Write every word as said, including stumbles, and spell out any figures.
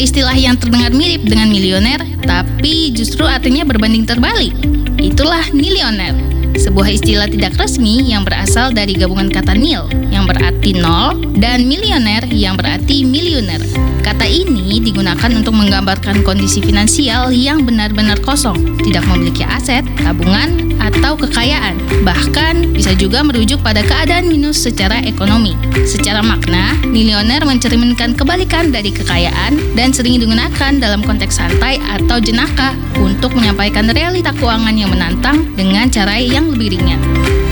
istilah yang terdengar mirip dengan milioner, tapi justru artinya berbanding terbalik. Itulah nilioner, sebuah istilah tidak resmi yang berasal dari gabungan kata nil, yang berarti nol, dan milioner yang berarti miliuner. Kata ini digunakan untuk menggambarkan kondisi finansial yang benar-benar kosong, tidak memiliki aset, tabungan, atau kekayaan. Bahkan bisa juga merujuk pada keadaan minus secara ekonomi. Secara makna, milioner mencerminkan kebalikan dari kekayaan dan sering digunakan dalam konteks santai atau jenaka untuk menyampaikan realita keuangan yang menantang dengan cara yang lebih ringan.